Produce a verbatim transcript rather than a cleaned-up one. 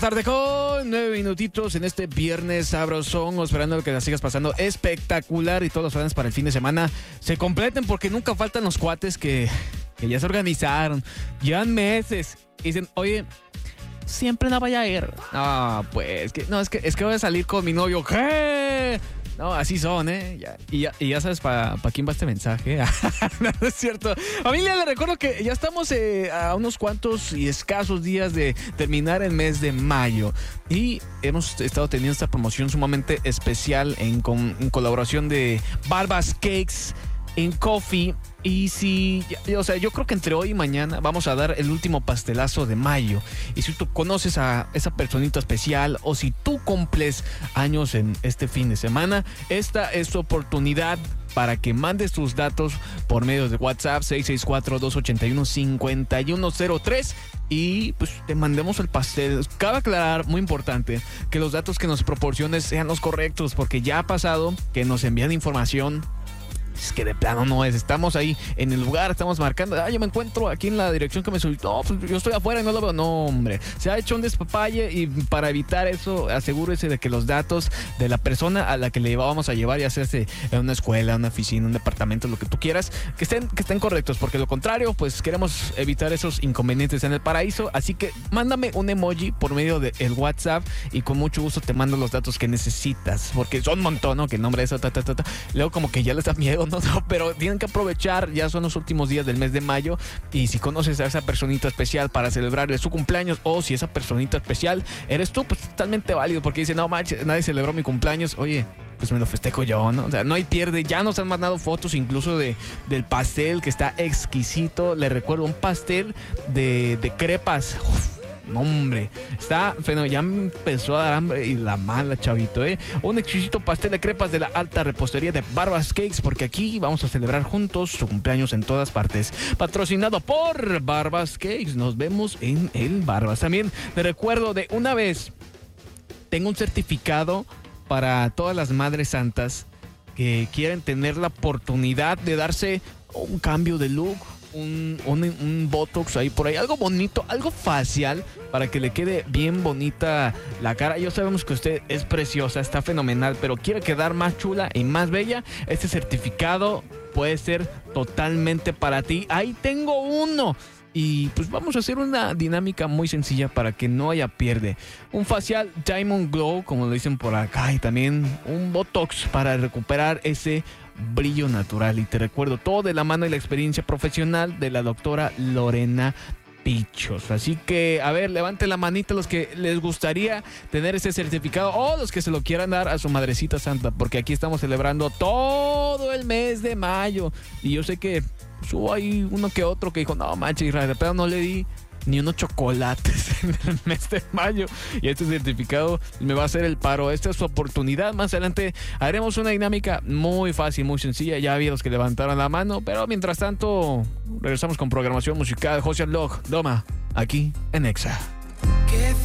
Tarde con nueve minutitos en este viernes sabrosón, esperando que la sigas pasando espectacular y todos los planes para el fin de semana se completen, porque nunca faltan los cuates que, que ya se organizaron, llevan meses y dicen, oye, siempre no vaya a ir. No, pues, que, no, es que, es que voy a salir con mi novio. ¿Qué? No, así son, ¿eh? Ya, y, ya, y ya sabes para pa quién va este mensaje. No, no es cierto. Familia, les recuerdo que ya estamos eh, a unos cuantos y escasos días de terminar el mes de mayo. Y hemos estado teniendo esta promoción sumamente especial en, con, en colaboración de Barbas Cakes en Coffee. Y si, o sea, yo creo que entre hoy y mañana vamos a dar el último pastelazo de mayo. Y si tú conoces a esa personita especial, o si tú cumples años en este fin de semana, esta es tu oportunidad para que mandes tus datos por medio de WhatsApp seis seis cuatro, dos ocho uno, cinco uno cero tres y pues te mandemos el pastel. Cabe aclarar, muy importante, que los datos que nos proporciones sean los correctos, porque ya ha pasado que nos envían información es que de plano no es. Estamos ahí en el lugar, estamos marcando. Ah, yo me encuentro aquí en la dirección que me solicitó. No, pues yo estoy afuera y no lo veo. No, hombre. Se ha hecho un despapalle y para evitar eso, asegúrese de que los datos de la persona a la que le vamos a llevar, ya sea en una escuela, una oficina, un departamento, lo que tú quieras, que estén, que estén correctos, porque lo contrario, pues queremos evitar esos inconvenientes en el paraíso. Así que mándame un emoji por medio del WhatsApp y con mucho gusto te mando los datos que necesitas, porque son un montón, ¿no? Que el nombre es ta, ta, ta, ta. Luego como que ya les da miedo. No, no, pero tienen que aprovechar, ya son los últimos días del mes de mayo, y si conoces a esa personita especial para celebrarle su cumpleaños, o si esa personita especial eres tú, pues totalmente válido, porque dice, no manches, nadie celebró mi cumpleaños, oye, pues me lo festejo yo, ¿no? O sea, no hay pierde. Ya nos han mandado fotos incluso de, del pastel, que está exquisito. Le recuerdo, un pastel de, de crepas. Uf. No, hombre, está fenomenal. Ya me empezó a dar hambre y la mala, chavito, ¿eh? Un exquisito pastel de crepas de la alta repostería de Barbas Cakes, porque aquí vamos a celebrar juntos su cumpleaños en todas partes. Patrocinado por Barbas Cakes. Nos vemos en el Barbas. También te recuerdo de una vez, tengo un certificado para todas las madres santas que quieren tener la oportunidad de darse un cambio de look. Un, un, un botox ahí por ahí, algo bonito, algo facial, para que le quede bien bonita la cara. Yo sabemos que usted es preciosa, está fenomenal, pero quiere quedar más chula y más bella. Este certificado puede ser totalmente para ti. Ahí tengo uno. Y pues vamos a hacer una dinámica muy sencilla para que no haya pierde. Un facial Diamond Glow, como lo dicen por acá, y también un botox para recuperar ese brillo natural. Y te recuerdo, todo de la mano y la experiencia profesional de la doctora Lorena Pichos. Así que, a ver, levante la manita los que les gustaría tener ese certificado, o los que se lo quieran dar a su madrecita santa, porque aquí estamos celebrando todo el mes de mayo. Y yo sé que hubo ahí uno que otro que dijo, no manches, Israel, pero no le di ni unos chocolates en el mes de mayo, y este certificado me va a hacer el paro. Esta es su oportunidad. Más adelante haremos una dinámica muy fácil, muy sencilla. Ya había los que levantaron la mano, pero mientras tanto regresamos con programación musical. José Log, Doma, aquí en Exa.